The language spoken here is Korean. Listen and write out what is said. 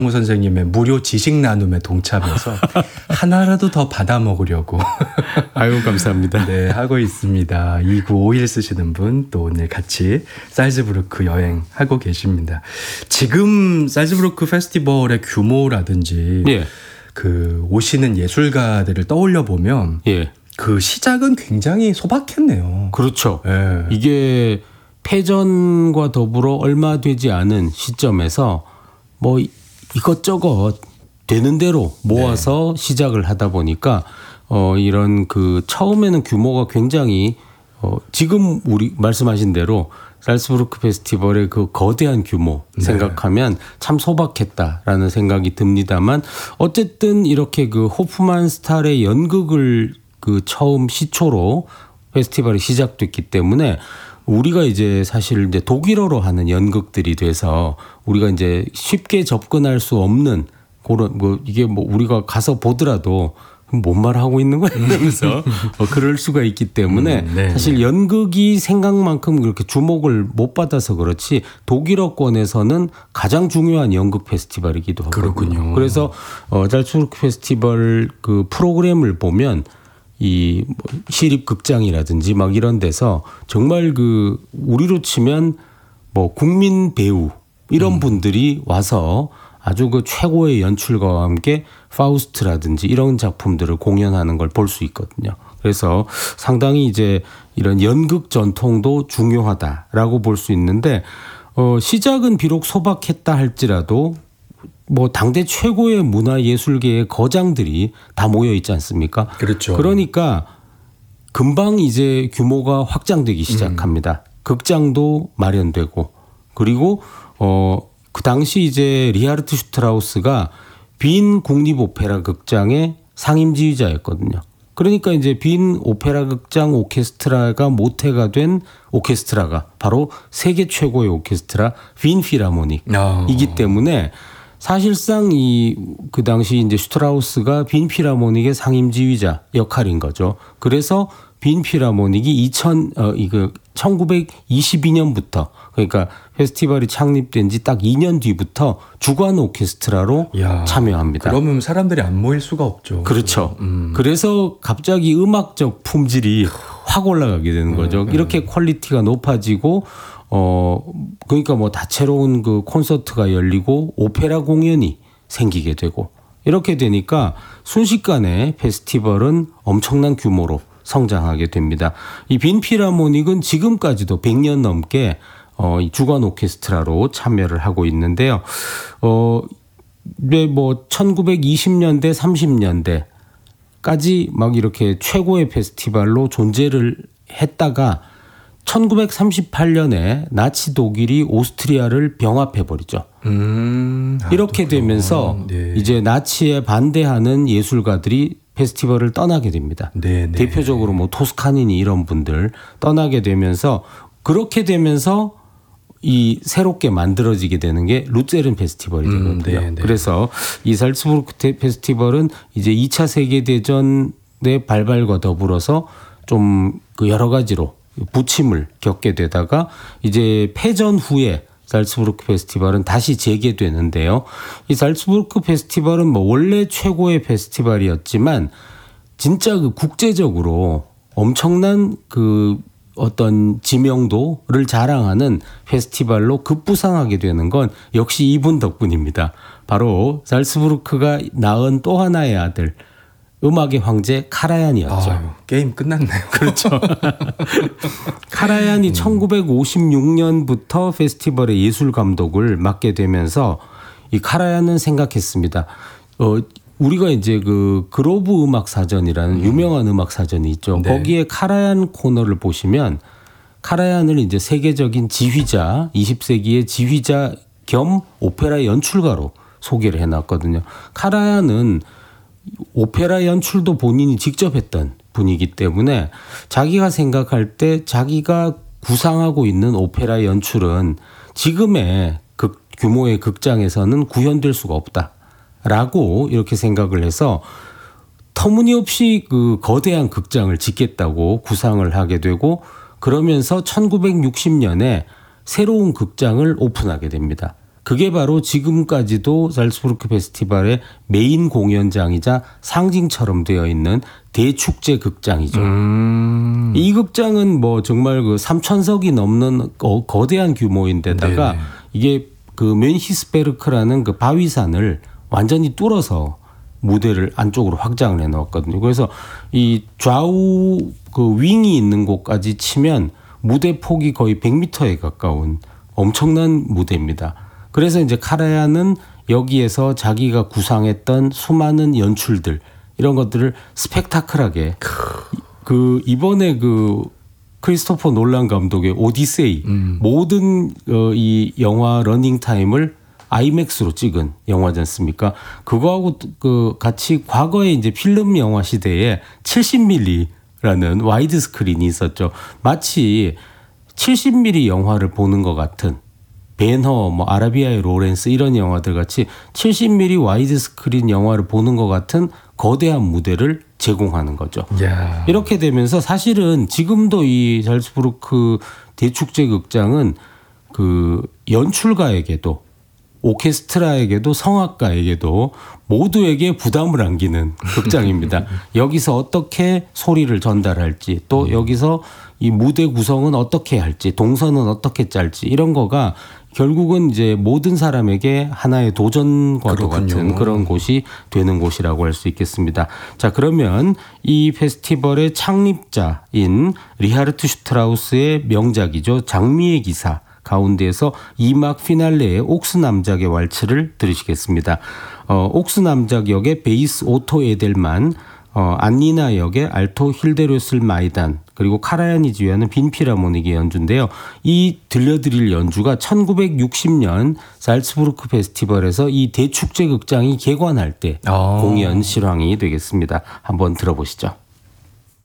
모 선생님의 무료 지식 나눔에 동참해서 하나라도 더 받아 먹으려고 아유 감사합니다. 네, 하고 있습니다. 2951 쓰시는 분 또 오늘 같이 살즈부르크 여행하고 계십니다. 지금 살즈부르크 페스티벌의 규모라든지 예. 그 오시는 예술가들을 떠올려 보면 예. 그 시작은 굉장히 소박했네요. 그렇죠. 예. 이게 패전과 더불어 얼마 되지 않은 시점에서 뭐 이것저것 되는 대로 모아서 시작을 하다 보니까 이런 그 처음에는 규모가 굉장히 지금 우리 말씀하신 대로 살츠부르크 페스티벌의 그 거대한 규모 생각하면 참 소박했다라는 생각이 듭니다만 어쨌든 이렇게 그 호프만 스타일의 연극을 그 처음 시초로 페스티벌이 시작됐기 때문에 우리가 이제 사실 이제 독일어로 하는 연극들이 돼서 우리가 이제 쉽게 접근할 수 없는 그런 뭐 이게 뭐 우리가 가서 보더라도 뭔 말하고 있는 거야 이러면서 그럴 수가 있기 때문에 네. 사실 연극이 생각만큼 그렇게 주목을 못 받아서 그렇지 독일어권에서는 가장 중요한 연극 페스티벌이기도 하거든요. 그렇군요. 그래서 살츠부르크 페스티벌 그 프로그램을 보면 이 시립 극장이라든지 막 이런 데서 정말 그 우리로 치면 뭐 국민 배우 이런 분들이 와서 아주 그 최고의 연출가와 함께 파우스트라든지 이런 작품들을 공연하는 걸 볼 수 있거든요. 그래서 상당히 이제 이런 연극 전통도 중요하다라고 볼 수 있는데 시작은 비록 소박했다 할지라도 뭐 당대 최고의 문화예술계의 거장들이 다 모여 있지 않습니까? 그렇죠. 그러니까 금방 이제 규모가 확장되기 시작합니다. 극장도 마련되고 그리고 그 당시 이제 리하르트 슈트라우스가 빈 국립 오페라 극장의 상임지휘자였거든요. 그러니까 이제 빈 오페라 극장 오케스트라가 모태가 된 오케스트라가 바로 세계 최고의 오케스트라 빈 필하모닉이기 때문에 사실상 그 당시 이제 슈트라우스가 빈 필하모닉의 상임지휘자 역할인 거죠. 그래서 빈 필하모닉이 1922년부터 그러니까 페스티벌이 창립된 지 딱 2년 뒤부터 주관 오케스트라로 참여합니다. 그러면 사람들이 안 모일 수가 없죠. 그렇죠. 그래서 갑자기 음악적 품질이 확 올라가게 되는 거죠. 이렇게 퀄리티가 높아지고 그러니까 뭐 다채로운 그 콘서트가 열리고 오페라 공연이 생기게 되고 이렇게 되니까 순식간에 페스티벌은 엄청난 규모로 성장하게 됩니다. 이 빈 필하모닉은 지금까지도 100년 넘게 이 주관 오케스트라로 참여를 하고 있는데요. 뭐 1920년대, 30년대까지 막 이렇게 최고의 페스티벌로 존재를 했다가 1938년에 나치 독일이 오스트리아를 병합해 버리죠. 이렇게 되면서 이제 나치에 반대하는 예술가들이 페스티벌을 떠나게 됩니다. 대표적으로 뭐 토스카니니 이런 분들 떠나게 되면서 그렇게 되면서 이 새롭게 만들어지게 되는 게 루체른 페스티벌이 되거든요. 그래서 이 살츠부르크 페스티벌은 이제 2차 세계대전의 발발과 더불어서 좀 그 여러 가지로 부침을 겪게 되다가 이제 패전 후에 살츠부르크 페스티벌은 다시 재개되는데요. 이 살츠부르크 페스티벌은 뭐 원래 최고의 페스티벌이었지만 진짜 그 국제적으로 엄청난 그 어떤 지명도를 자랑하는 페스티벌로 급부상하게 되는 건 역시 이분 덕분입니다. 바로 살츠부르크가 낳은 또 하나의 아들 음악의 황제 카라얀이었죠. 게임 끝났네요. 그렇죠. 카라얀이 1956년부터 페스티벌의 예술 감독을 맡게 되면서 이 카라얀은 생각했습니다. 우리가 이제 그 그로브 음악 사전이라는 유명한 음악 사전이 있죠. 거기에 카라얀 코너를 보시면 카라얀을 이제 세계적인 지휘자, 20세기의 지휘자 겸 오페라 연출가로 소개를 해놨거든요. 카라얀은 오페라 연출도 본인이 직접 했던 분이기 때문에 자기가 생각할 때 자기가 구상하고 있는 오페라 연출은 지금의 규모의 극장에서는 구현될 수가 없다라고 이렇게 생각을 해서 터무니없이 그 거대한 극장을 짓겠다고 구상을 하게 되고 그러면서 1960년에 새로운 극장을 오픈하게 됩니다. 그게 바로 지금까지도 살츠부르크 페스티벌의 메인 공연장이자 상징처럼 되어 있는 대축제 극장이죠. 이 극장은 뭐 정말 그 3,000석이 넘는 거대한 규모인데다가 네네. 이게 그 멘히스베르크라는 그 바위산을 완전히 뚫어서 무대를 안쪽으로 확장을 해 놓았거든요. 그래서 이 좌우 그 윙이 있는 곳까지 치면 무대 폭이 거의 100m에 가까운 엄청난 무대입니다. 그래서 이제 카라얀은 여기에서 자기가 구상했던 수많은 연출들 이런 것들을 스펙타클하게 그 이번에 그 크리스토퍼 놀란 감독의 오디세이 모든 이 영화 러닝 타임을 아이맥스로 찍은 영화지 않습니까? 그거하고 그 같이 과거에 이제 필름 영화 시대에 70mm라는 와이드 스크린이 있었죠. 마치 70mm 영화를 보는 것 같은 벤허, 뭐 아라비아의 로렌스 이런 영화들 같이 70mm 와이드 스크린 영화를 보는 것 같은 거대한 무대를 제공하는 거죠. Yeah. 이렇게 되면서 사실은 지금도 이 살츠부르크 대축제 극장은 그 연출가에게도 오케스트라에게도 성악가에게도 모두에게 부담을 안기는 극장입니다. 여기서 어떻게 소리를 전달할지 또 여기서 이 무대 구성은 어떻게 할지 동선은 어떻게 짤지 이런 거가 결국은 이제 모든 사람에게 하나의 도전과도 같은 그런 곳이 되는 곳이라고 할 수 있겠습니다. 자, 그러면 이 페스티벌의 창립자인 리하르트 슈트라우스의 명작이죠. 장미의 기사 가운데에서 2막 피날레의 옥스 남작의 왈츠를 들으시겠습니다. 옥스 남작 역의 베이스 오토 에델만, 안니나 역의 알토 힐데르슬 마이단, 그리고 카라얀이 지휘하는 빈필하모닉의 연주인데요. 이 들려드릴 연주가 1960년 살츠부르크 페스티벌에서 이 대축제 극장이 개관할 때 공연 실황이 되겠습니다. 한번 들어보시죠.